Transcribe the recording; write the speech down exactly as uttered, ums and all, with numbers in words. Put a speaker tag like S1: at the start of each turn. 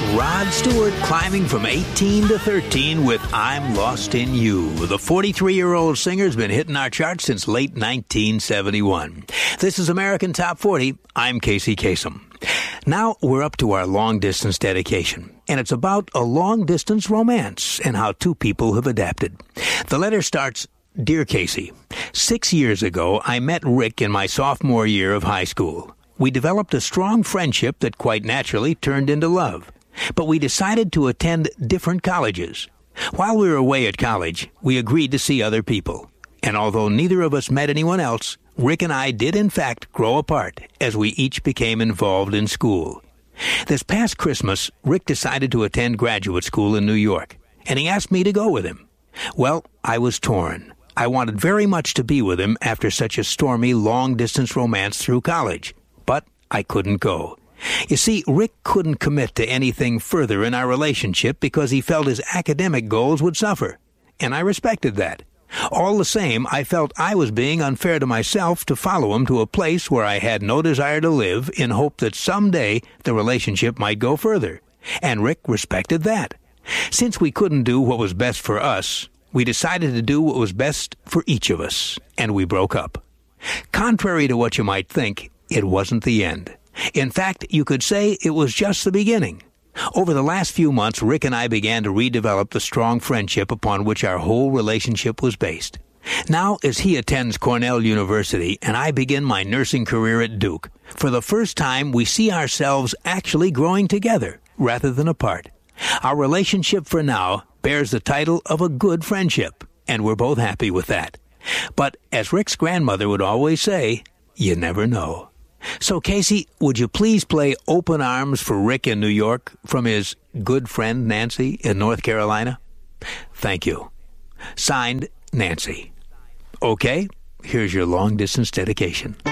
S1: Rod Stewart climbing from eighteen to thirteen with I'm Lost in You. The forty-three-year-old singer's been hitting our charts since late nineteen seventy-one. This is American Top forty. I'm Casey Kasem. Now we're up to our long-distance dedication, and it's about a long-distance romance and how two people have adapted. The letter starts, Dear Casey, six years ago I met Rick in my sophomore year of high school. We developed a strong friendship that quite naturally turned into love. But we decided to attend different colleges. While we were away at college, we agreed to see other people. And although neither of us met anyone else, Rick and I did in fact grow apart as we each became involved in school. This past Christmas, Rick decided to attend graduate school in New York, and he asked me to go with him. Well, I was torn. I wanted very much to be with him after such a stormy, long-distance romance through college. But I couldn't go. You see, Rick couldn't commit to anything further in our relationship because he felt his academic goals would suffer, and I respected that. All the same, I felt I was being unfair to myself to follow him to a place where I had no desire to live in hope that someday the relationship might go further, and Rick respected that. Since we couldn't do what was best for us, we decided to do what was best for each of us, and we broke up. Contrary to what you might think, it wasn't the end. In fact, you could say it was just the beginning. Over the last few months, Rick and I began to redevelop the strong friendship upon which our whole relationship was based. Now, as he attends Cornell University and I begin my nursing career at Duke, for the first time we see ourselves actually growing together rather than apart. Our relationship for now bears the title of a good friendship, and we're both happy with that. But as Rick's grandmother would always say, you never know. So, Casey, would you please play Open Arms for Rick in New York from his good friend Nancy in North Carolina? Thank you. Signed, Nancy. Okay, here's your long-distance dedication.